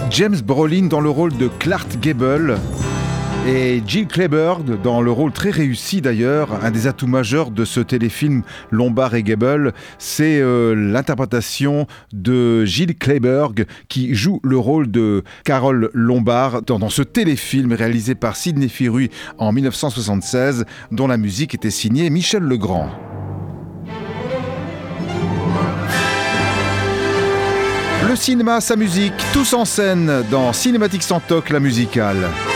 James Brolin dans le rôle de Clark Gable et Jill Clayburgh dans le rôle très réussi d'ailleurs. Un des atouts majeurs de ce téléfilm Lombard et Gable, c'est l'interprétation de Jill Clayburgh qui joue le rôle de Carole Lombard dans ce téléfilm réalisé par Sidney Firui en 1976, dont la musique était signée Michel Legrand. Le cinéma, sa musique, tous en scène dans Cinématique sans toc, la musicale.